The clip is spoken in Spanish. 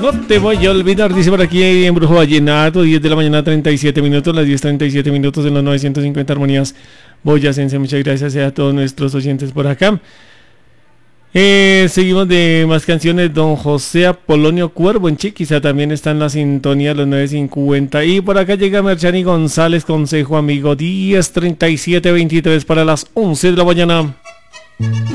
No te voy a olvidar, dice por aquí en Brujo Vallenato, 10 de la mañana, 37 minutos, las 10:37 minutos en los 950 armonías boyacense. Muchas gracias a todos nuestros oyentes por acá. Seguimos de más canciones. Don José Apolonio Cuervo en Chiquiza también está en la sintonía, los 9:50. Y por acá llega Merchani González, consejo amigo, 10:37:23 para las 11 de la mañana.